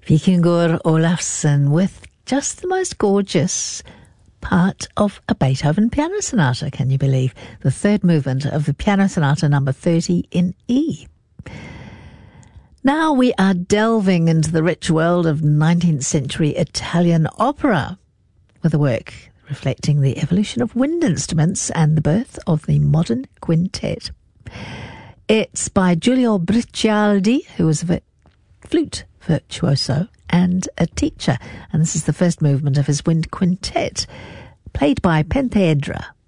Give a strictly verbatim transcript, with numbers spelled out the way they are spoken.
Víkingur Ólafsson with just the most gorgeous part of a Beethoven piano sonata, can you believe? The third movement of the piano sonata number thirty in E. Now we are delving into the rich world of nineteenth century Italian opera with a work reflecting the evolution of wind instruments and the birth of the modern quintet. It's by Giulio Bricialdi, who was a flute virtuoso and a teacher, and this is the first movement of his wind quintet, played by Pentaedra.